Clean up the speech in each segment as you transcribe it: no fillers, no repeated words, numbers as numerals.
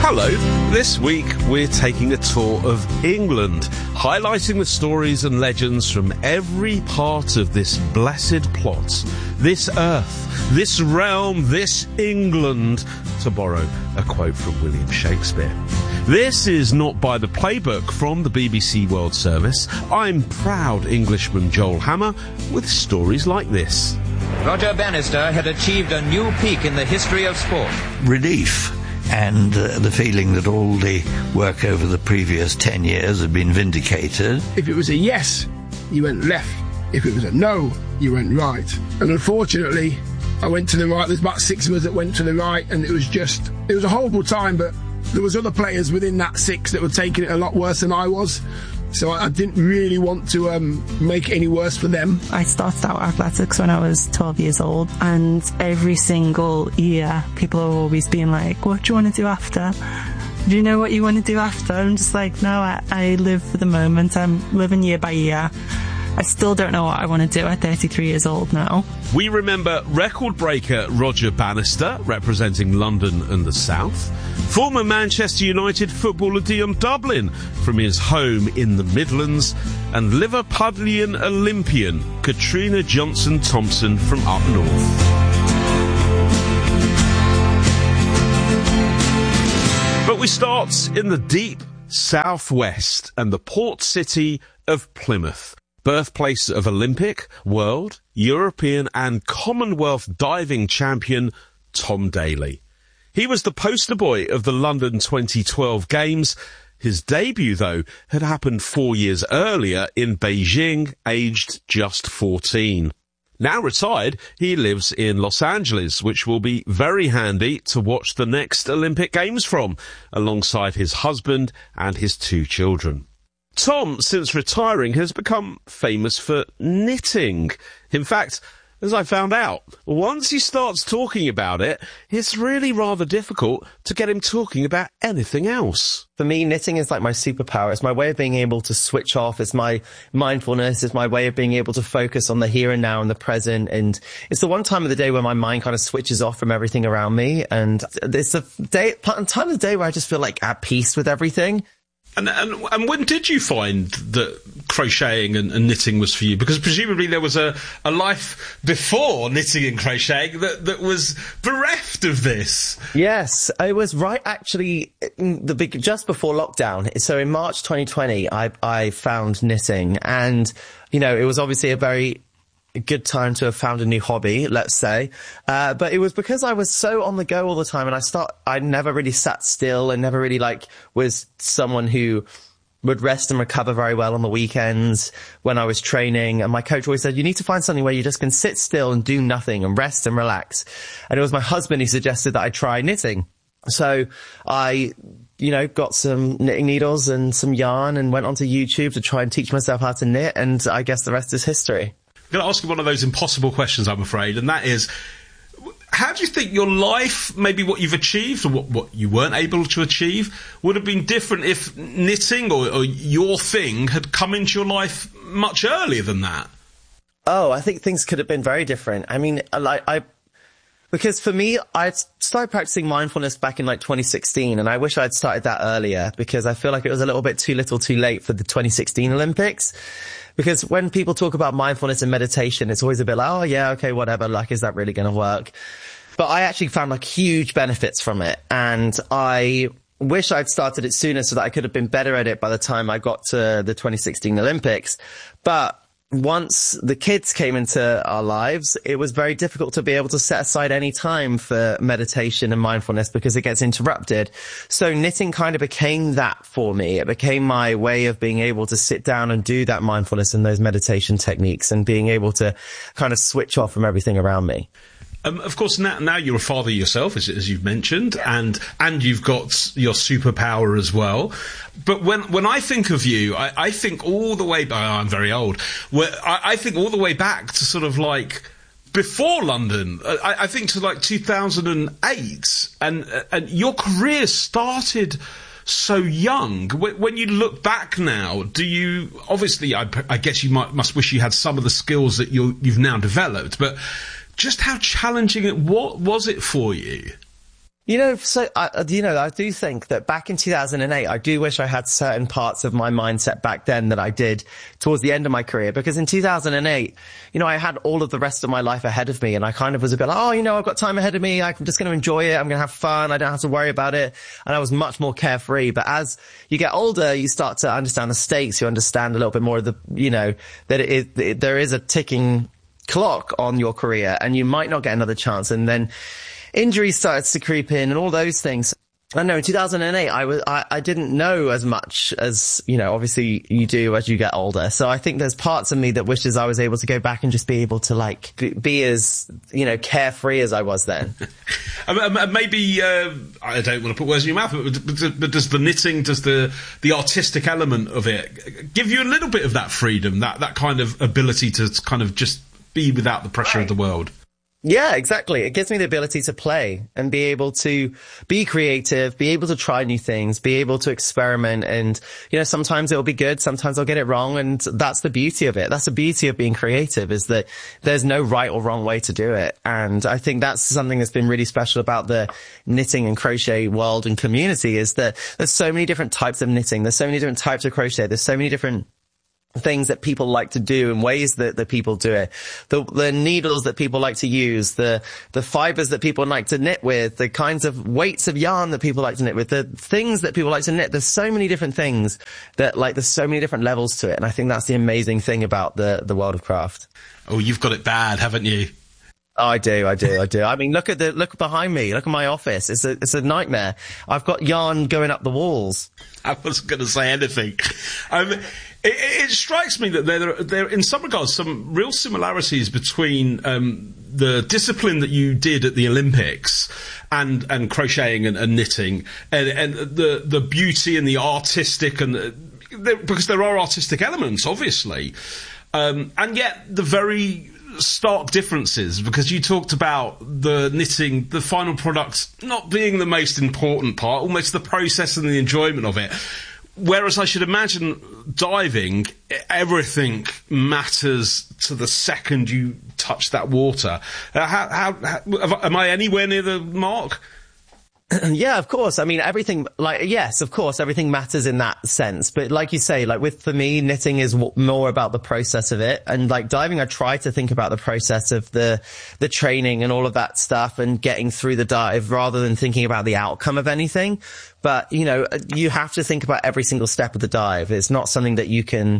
Hello. This week we're taking a tour of England, highlighting the stories and legends from every part of this blessed plot, this earth, this realm, this England, to borrow a quote from William Shakespeare. This is not by the playbook from the BBC World Service. I'm proud Englishman Joel Hammer with stories like this. Roger Bannister had achieved a new peak in the history of sport. Relief. And the feeling that all the work over the previous 10 years had been vindicated. If it was a yes, you went left. If it was a no, you went right. And unfortunately, I went to the right. There's about 6 of us that went to the right, and it was a horrible time, but there was other players within that 6 that were taking it a lot worse than I was. So I didn't really want to make it any worse for them. I started out athletics when I was 12 years old, and every single year people are always being like, what do you want to do after? Do you know what you want to do after? I'm just like, no, I live for the moment. I'm living year by year. I still don't know what I want to do at 33 years old now. We remember record breaker Roger Bannister, representing London and the South. Former Manchester United footballer Dion Dublin from his home in the Midlands. And Liverpudlian Olympian Katrina Johnson-Thompson from up north. But we start in the deep southwest and the port city of Plymouth. Birthplace of Olympic, World, European and Commonwealth diving champion Tom Daley. He was the poster boy of the London 2012 Games. His debut, though, had happened 4 years earlier in Beijing, aged just 14. Now retired, he lives in Los Angeles, which will be very handy to watch the next Olympic Games from, alongside his husband and his 2 children. Tom, since retiring, has become famous for knitting. In fact, as I found out, once he starts talking about it, it's really rather difficult to get him talking about anything else. For me, knitting is like my superpower. It's my way of being able to switch off. It's my mindfulness. It's my way of being able to focus on the here and now and the present. And it's the one time of the day where my mind kind of switches off from everything around me. And it's a time of the day where I just feel like at peace with everything. And when did you find that crocheting and knitting was for you? Because presumably there was a life before knitting and crocheting that was bereft of this. Yes, it was right actually just before lockdown. So in March 2020, I found knitting, and you know, it was obviously a very good time to have found a new hobby, let's say. But it was because I was so on the go all the time, and I never really sat still and never really was someone who would rest and recover very well on the weekends when I was training. And my coach always said, you need to find something where you just can sit still and do nothing and rest and relax. And it was my husband who suggested that I try knitting. So I, got some knitting needles and some yarn and went onto YouTube to try and teach myself how to knit. And I guess the rest is history. I'm going to ask you one of those impossible questions, I'm afraid, and that is, how do you think your life, maybe what you've achieved or what you weren't able to achieve, would have been different if knitting or your thing had come into your life much earlier than that? Oh, I think things could have been very different. I mean, because for me, I started practicing mindfulness back in 2016, and I wish I'd started that earlier, because I feel like it was a little bit too little too late for the 2016 Olympics. Because when people talk about mindfulness and meditation, it's always a bit like, oh yeah, okay, whatever, is that really going to work? But I actually found huge benefits from it, and I wish I'd started it sooner so that I could have been better at it by the time I got to the 2016 Olympics. But once the kids came into our lives, it was very difficult to be able to set aside any time for meditation and mindfulness because it gets interrupted. So knitting kind of became that for me. It became my way of being able to sit down and do that mindfulness and those meditation techniques and being able to kind of switch off from everything around me. Of course, now you're a father yourself, as you've mentioned, and you've got your superpower as well. But when I think of you, I think all the way back, I'm very old, I think all the way back to sort of before London. I think to 2008, and your career started so young. When you look back now, do you, obviously, I guess you must wish you had some of the skills that you've now developed, but just how challenging was it for you? I do think that back in 2008, I do wish I had certain parts of my mindset back then that I did towards the end of my career. Because in 2008, I had all of the rest of my life ahead of me, and I kind of was a bit like, I've got time ahead of me. I'm just going to enjoy it. I'm going to have fun. I don't have to worry about it. And I was much more carefree. But as you get older, you start to understand the stakes. You understand a little bit more of that there is a ticking clock on your career, and you might not get another chance. And then injuries started to creep in and all those things. I know in 2008, I didn't know as much as, obviously you do as you get older. So I think there's parts of me that wishes I was able to go back and just be able to be as, carefree as I was then. Maybe, I don't want to put words in your mouth, but does the knitting, does the artistic element of it give you a little bit of that freedom, that kind of ability to kind of just be without the pressure of the world? Yeah, exactly. It gives me the ability to play and be able to be creative, be able to try new things, be able to experiment. And, sometimes it'll be good. Sometimes I'll get it wrong. And that's the beauty of it. That's the beauty of being creative, is that there's no right or wrong way to do it. And I think that's something that's been really special about the knitting and crochet world and community, is that there's so many different types of knitting. There's so many different types of crochet. There's so many different things that people like to do and ways that people do it. The needles that people like to use, the fibers that people like to knit with, the kinds of weights of yarn that people like to knit with, the things that people like to knit. There's so many different things that there's so many different levels to it. And I think that's the amazing thing about the world of craft. Oh, you've got it bad, haven't you? Oh, I do. I mean, look behind me. Look at my office. It's a nightmare. I've got yarn going up the walls. I wasn't going to say anything. It strikes me that there, in some regards, some real similarities between the discipline that you did at the Olympics and crocheting and knitting, and the beauty and the artistic, because there are artistic elements, obviously, and yet the very stark differences, because you talked about the knitting, the final product not being the most important part, almost the process and the enjoyment of it. Whereas I should imagine diving, everything matters to the second you touch that water. Am I anywhere near the mark? Yeah, of course. I mean, everything, yes, of course, everything matters in that sense. But like you say, for me, knitting is more about the process of it. And diving, I try to think about the process of the training and all of that stuff and getting through the dive rather than thinking about the outcome of anything. But, you have to think about every single step of the dive. It's not something that you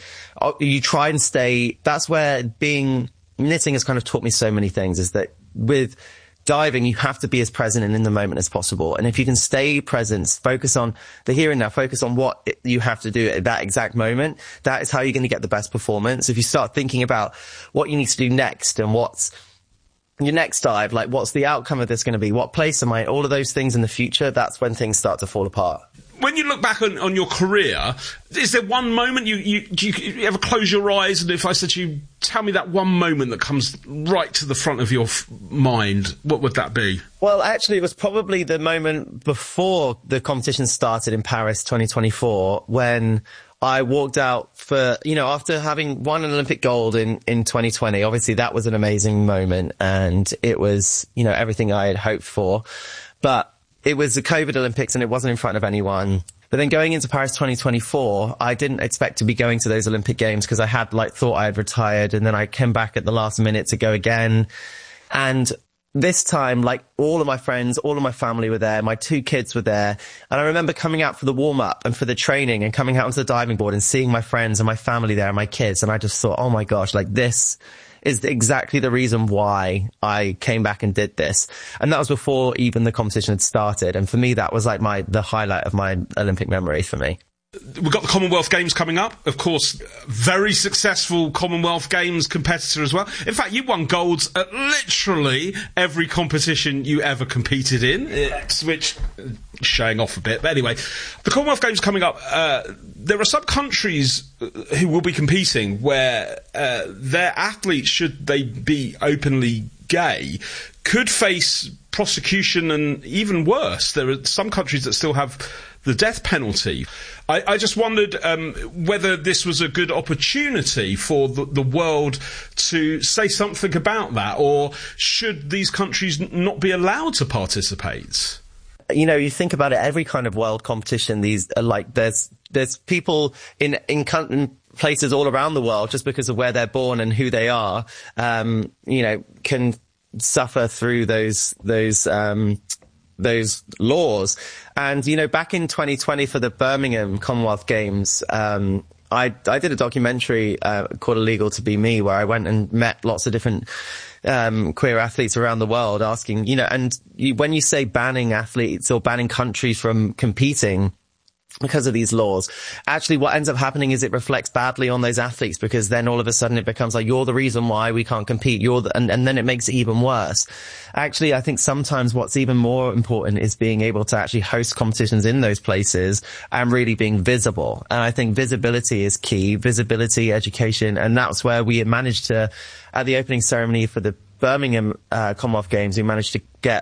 try and stay. That's where knitting has kind of taught me so many things, is that with diving, you have to be as present and in the moment as possible. And if you can stay present, focus on the here and now, focus on what you have to do at that exact moment, that is how you're going to get the best performance. If you start thinking about what you need to do next and what's your next dive, what's the outcome of this going to be? What place am I? All of those things in the future, that's when things start to fall apart. When you look back on your career, is there one moment do you ever close your eyes, and if I said to you, tell me that one moment that comes right to the front of your mind, what would that be? Well, actually, it was probably the moment before the competition started in Paris 2024, when I walked out after having won an Olympic gold in 2020. Obviously, that was an amazing moment, and it was, everything I had hoped for. But it was the COVID Olympics and it wasn't in front of anyone. But then going into Paris 2024, I didn't expect to be going to those Olympic Games, because I had thought I had retired, and then I came back at the last minute to go again. And this time, all of my friends, all of my family were there. My 2 kids were there. And I remember coming out for the warm-up and for the training and coming out onto the diving board and seeing my friends and my family there and my kids. And I just thought, oh my gosh, this is exactly the reason why I came back and did this. And that was before even the competition had started. And for me, that was the highlight of my Olympic memories for me. We've got the Commonwealth Games coming up. Of course, very successful Commonwealth Games competitor as well. In fact, you won golds at literally every competition you ever competed in, which showing off a bit. But anyway, the Commonwealth Games coming up, there are some countries who will be competing where their athletes, should they be openly gay, could face prosecution and even worse. There are some countries that still have the death penalty. I just wondered whether this was a good opportunity for the world to say something about that, or should these countries not be allowed to participate? you know, you think about it, every kind of world competition, these are like, there's people in places all around the world, just because of where they're born and who they are, you know, can suffer through those laws. And, you know, back in 2020 for the Birmingham Commonwealth Games, I did a documentary called Illegal to Be Me, where I went and met lots of different queer athletes around the world, asking, you know, and when you say banning athletes or banning countries from competing because of these laws, actually what ends up happening is it reflects badly on those athletes, because then all of a sudden it becomes like, you're the reason why we can't compete. And then it makes it even worse. Actually, I think sometimes what's even more important is being able to actually host competitions in those places and really being visible. And I think visibility is key, visibility, education. And that's where we managed to, at the opening ceremony for the Birmingham Commonwealth Games, we managed to get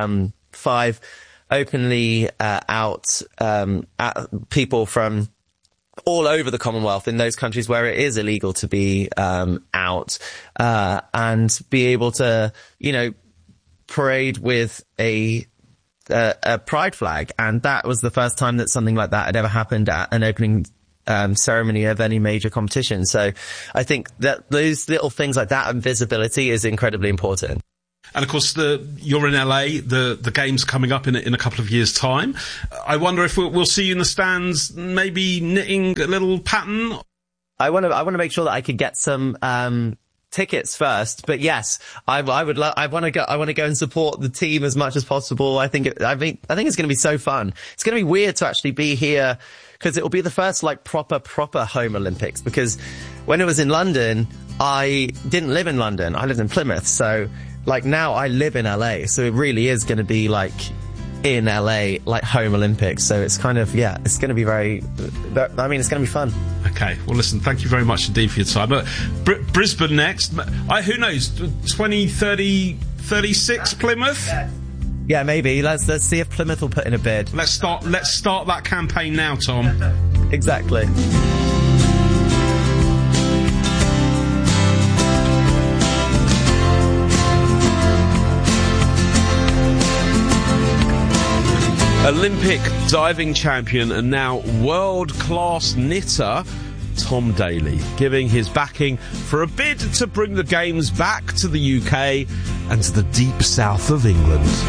5 openly out people from all over the Commonwealth in those countries where it is illegal to be out, and be able to, you know, parade with a pride flag. And that was the first time that something like that had ever happened at an opening ceremony of any major competition. So I think that those little things like that and visibility is incredibly important. And of course, you're in LA. The game's coming up in a couple of years' time. I wonder if we'll see you in the stands, maybe knitting a little pattern. I want to make sure that I could get some tickets first. But yes, I want to go and support the team as much as possible. I think it's going to be so fun. It's going to be weird to actually be here, because it will be the first like proper home Olympics. Because when it was in London, I didn't live in London. I lived in Plymouth. So like now I live in LA, so it really is going to be like in LA, like home Olympics. So it's kind of, yeah, it's going to be it's going to be fun. Okay. Well, listen, thank you very much indeed for your time. But Brisbane next. Who knows? 20, 30, 36 Plymouth? Yeah, maybe. Let's see if Plymouth will put in a bid. Let's start that campaign now, Tom. Exactly. Olympic diving champion and now world-class knitter Tom Daley, giving his backing for a bid to bring the Games back to the UK and to the deep south of England.